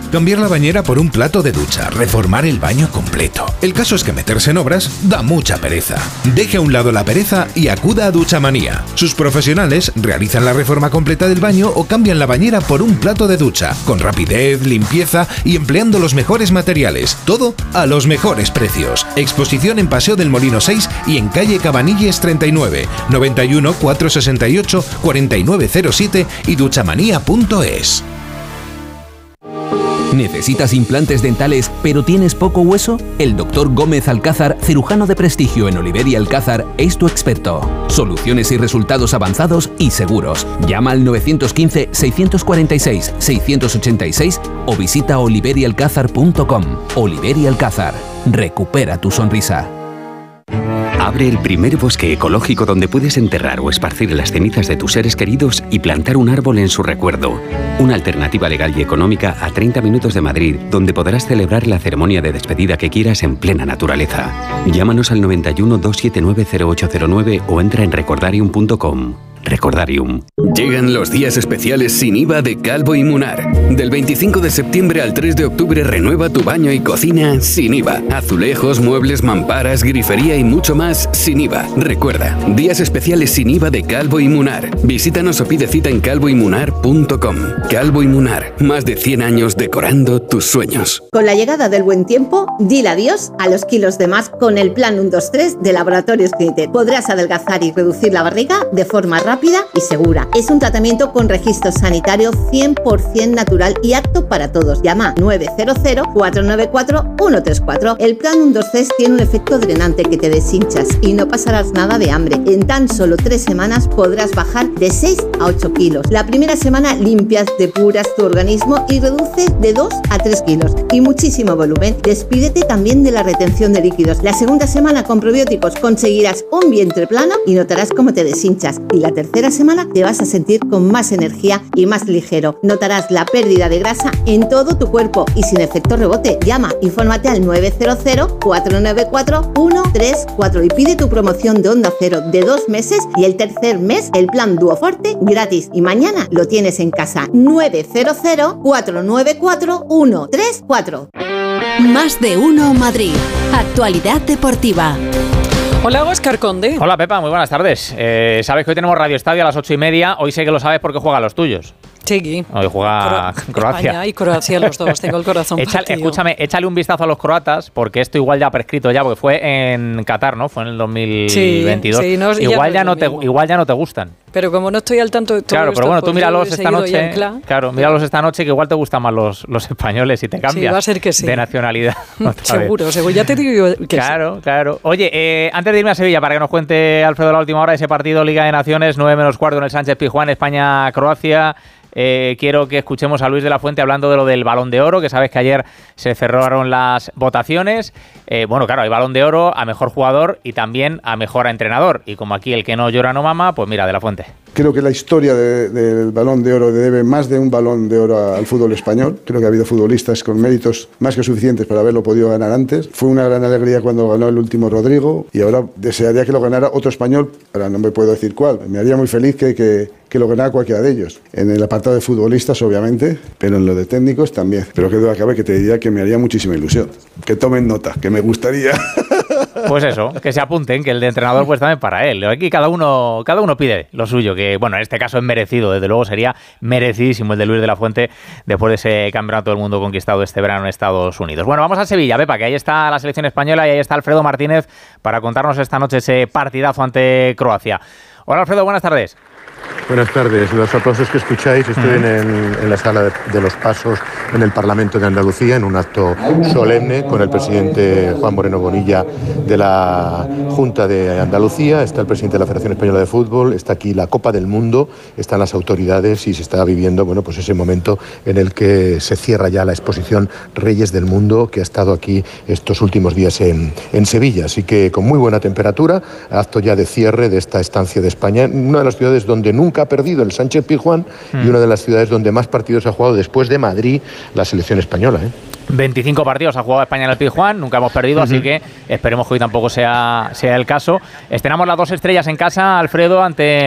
cambiar la bañera por un plato de ducha, reformar el baño completo. El caso es que meterse en obras da mucha pereza. Deje a un lado la pereza y acuda a Duchamanía. Sus profesionales realizan la reforma completa del baño o cambian la bañera por un plato de ducha, con rapidez, limpieza y empleando los mejores materiales. Todo a los mejores precios. Exposición en Paseo del Molino 6 y en calle Cabanilles 39, 91 468 4907 y duchamanía.es. ¿Necesitas implantes dentales pero tienes poco hueso? El Dr. Gómez Alcázar, cirujano de prestigio en Oliver y Alcázar, es tu experto. Soluciones y resultados avanzados y seguros. Llama al 915-646-686 o visita oliverialcázar.com. Oliver y Alcázar. Recupera tu sonrisa. Abre el primer bosque ecológico donde puedes enterrar o esparcir las cenizas de tus seres queridos y plantar un árbol en su recuerdo. Una alternativa legal y económica a 30 minutos de Madrid, donde podrás celebrar la ceremonia de despedida que quieras en plena naturaleza. Llámanos al 91 279 0809 o entra en recordarium.com. Recordarium. Llegan los días especiales sin IVA de Calvo y Munar. Del 25 de septiembre al 3 de octubre renueva tu baño y cocina sin IVA. Azulejos, muebles, mamparas, grifería y mucho más sin IVA. Recuerda, días especiales sin IVA de Calvo y Munar. Visítanos o pide cita en calvoymunar.com. Calvo y Munar, más de 100 años decorando tus sueños. Con la llegada del buen tiempo, dile adiós a los kilos de más con el plan 123 de Laboratorios Clinic. Podrás adelgazar y reducir la barriga de forma rápida y segura. Es un tratamiento con registro sanitario 100% natural y apto para todos. Llama 900-494-134. El plan 123 tiene un efecto drenante que te deshinchas y no pasarás nada de hambre. En tan solo 3 semanas podrás bajar de 6 a 8 kilos. La primera semana limpias, depuras tu organismo y reduces de 2 a 3 kilos y muchísimo volumen. Despídete también de la retención de líquidos. La segunda semana con probióticos conseguirás un vientre plano y notarás cómo te deshinchas. Y la tercera semana te vas a sentir con más energía y más ligero. Notarás la pérdida de grasa en todo tu cuerpo y sin efecto rebote. Llama, infórmate al 900-494-134 y pide tu promoción de Onda Cero de 2 meses y el tercer mes el plan Duoforte gratis. Y mañana lo tienes en casa. 900-494-134. Más de uno Madrid. Actualidad deportiva. Hola, Óscar Conde. Hola, Pepa, muy buenas tardes. Sabes que hoy tenemos Radio Estadio a las 8:30. Hoy sé que lo sabes porque juegan los tuyos. Sí. Hoy juega Croacia. España y Croacia, los dos. Tengo el corazón partido. Escúchame, échale un vistazo a los croatas, porque esto igual ya ha prescrito ya, porque fue en Qatar, ¿no? Fue en el 2022. Sí, no, igual ya no te gustan. Pero como no estoy al tanto de todo claro, esto, pero bueno, tú míralos esta noche. Claro, míralos esta noche, que igual te gustan más los españoles y te cambias sí, va a ser que sí. de nacionalidad. Seguro, ya te digo que claro, sí. Claro. Oye, antes de irme a Sevilla, para que nos cuente Alfredo la última hora de ese partido Liga de Naciones, 9:15 en el Sánchez Pizjuán, España-Croacia. Quiero que escuchemos a Luis de la Fuente hablando de lo del Balón de Oro, que sabes que ayer se cerraron las votaciones. Bueno, claro, hay Balón de Oro a Mejor Jugador y también a Mejor Entrenador. Y como aquí el que no llora no mama, pues mira, de la Fuente. Creo que la historia del Balón de Oro debe más de un Balón de Oro al fútbol español. Creo que ha habido futbolistas con méritos más que suficientes para haberlo podido ganar antes. Fue una gran alegría cuando ganó el último Rodrigo y ahora desearía que lo ganara otro español. Ahora no me puedo decir cuál. Me haría muy feliz que lo ganara cualquiera de ellos. En el apartado de futbolistas, obviamente, pero en lo de técnicos también. Pero que duda cabe que te diría que me haría muchísima ilusión. Que tomen nota, que me gustaría. Pues eso, que se apunten, que el de entrenador pues también para él. Aquí cada uno pide lo suyo, que bueno, en este caso es merecido, desde luego sería merecidísimo el de Luis de la Fuente después de ese campeonato del mundo conquistado este verano en Estados Unidos. Bueno, vamos a Sevilla, Pepa, que ahí está la selección española y ahí está Alfredo Martínez para contarnos esta noche ese partidazo ante Croacia. Hola Alfredo, buenas tardes. Buenas tardes. Los aplausos que escucháis, estoy en la sala de los Pasos en el Parlamento de Andalucía, en un acto solemne con el presidente Juan Moreno Bonilla de la Junta de Andalucía, está el presidente de la Federación Española de Fútbol, está aquí la Copa del Mundo, están las autoridades y se está viviendo, bueno, pues ese momento en el que se cierra ya la exposición Reyes del Mundo que ha estado aquí estos últimos días en Sevilla. Así que con muy buena temperatura, acto ya de cierre de esta estancia de España, en una de las ciudades donde nunca ha perdido el Sánchez Pizjuán y una de las ciudades donde más partidos ha jugado después de Madrid la selección española. 25 partidos ha jugado España en el Pizjuán, nunca hemos perdido, así que esperemos que hoy tampoco sea el caso. Estrenamos las 2 estrellas en casa, Alfredo, ante